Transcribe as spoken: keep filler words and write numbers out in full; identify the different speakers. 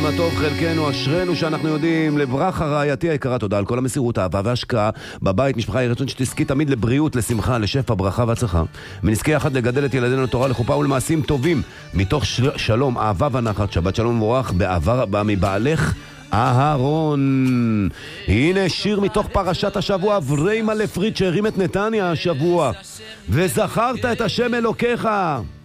Speaker 1: הטוב חלקנו, אשרנו שאנחנו יודעים. לברכה רעייתי היקרה, תודה על כל המסירות, האהבה וההשקעה בבית. משפחה ירצון שתזכי תמיד לבריאות, לשמחה, לשפע, ברכה והצלחה, ונזכה יחד לגדל את ילדינו לתורה, לחופה ולמעשים טובים מתוך של... שלום, אהבה ונחת. שבת שלום ומבורך, באהבה רבה מבעלך אהרון. הנה שיר מתוך פרשת השבוע, אברהם לפריד שהרים את נתניה השבוע. וזכרת את השם אלוקיך.